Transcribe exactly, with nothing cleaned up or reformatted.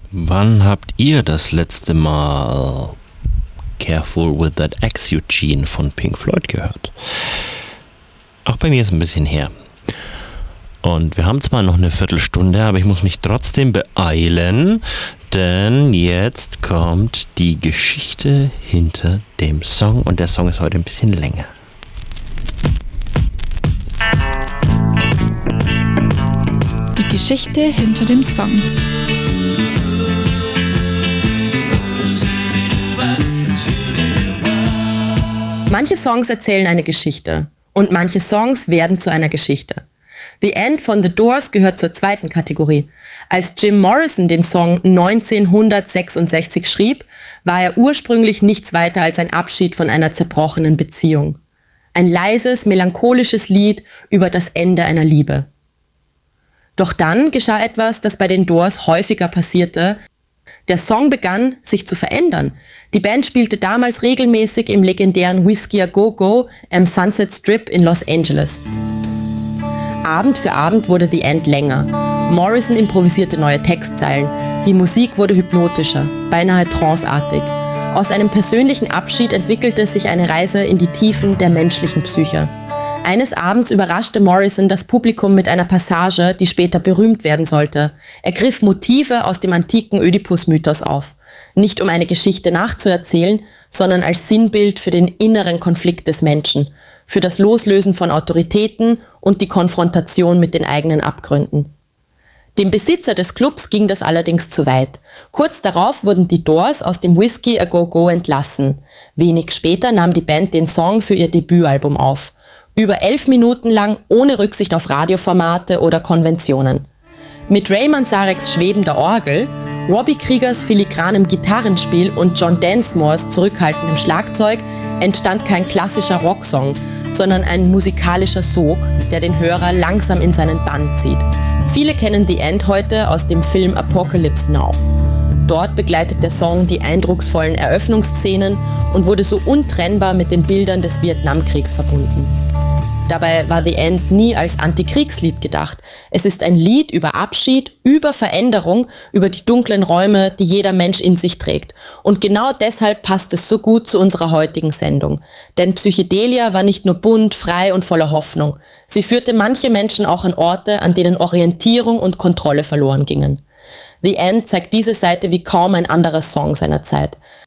Wann habt ihr das letzte Mal Careful with That Ex Eugene von Pink Floyd gehört? Auch bei mir ist ein bisschen her. Und wir haben zwar noch eine Viertelstunde, aber ich muss mich trotzdem beeilen, denn jetzt kommt die Geschichte hinter dem Song und der Song ist heute ein bisschen länger. Die Geschichte hinter dem Song. Manche Songs erzählen eine Geschichte und manche Songs werden zu einer Geschichte. The End von The Doors gehört zur zweiten Kategorie. Als Jim Morrison den Song neunzehnhundertsechsundsechzig schrieb, war er ursprünglich nichts weiter als ein Abschied von einer zerbrochenen Beziehung. Ein leises, melancholisches Lied über das Ende einer Liebe. Doch dann geschah etwas, das bei den Doors häufiger passierte. Der Song begann, sich zu verändern. Die Band spielte damals regelmäßig im legendären Whiskey A Go Go am Sunset Strip in Los Angeles. Abend für Abend wurde The End länger. Morrison improvisierte neue Textzeilen. Die Musik wurde hypnotischer, beinahe tranceartig. Aus einem persönlichen Abschied entwickelte sich eine Reise in die Tiefen der menschlichen Psyche. Eines Abends überraschte Morrison das Publikum mit einer Passage, die später berühmt werden sollte. Er griff Motive aus dem antiken Ödipus-Mythos auf. Nicht um eine Geschichte nachzuerzählen, sondern als Sinnbild für den inneren Konflikt des Menschen, für das Loslösen von Autoritäten und die Konfrontation mit den eigenen Abgründen. Dem Besitzer des Clubs ging das allerdings zu weit. Kurz darauf wurden die Doors aus dem Whiskey A Go Go entlassen. Wenig später nahm die Band den Song für ihr Debütalbum auf. Über elf Minuten lang, ohne Rücksicht auf Radioformate oder Konventionen. Mit Ray Manzarek's schwebender Orgel, Robbie Kriegers filigranem Gitarrenspiel und John Densmores zurückhaltendem Schlagzeug entstand kein klassischer Rocksong, sondern ein musikalischer Sog, der den Hörer langsam in seinen Bann zieht. Viele kennen The End heute aus dem Film Apocalypse Now. Dort begleitet der Song die eindrucksvollen Eröffnungsszenen und wurde so untrennbar mit den Bildern des Vietnamkriegs verbunden. Dabei war The End nie als Antikriegslied gedacht. Es ist ein Lied über Abschied, über Veränderung, über die dunklen Räume, die jeder Mensch in sich trägt. Und genau deshalb passt es so gut zu unserer heutigen Sendung. Denn Psychedelia war nicht nur bunt, frei und voller Hoffnung. Sie führte manche Menschen auch an Orte, an denen Orientierung und Kontrolle verloren gingen. The End zeigt diese Seite wie kaum ein anderer Song seiner Zeit.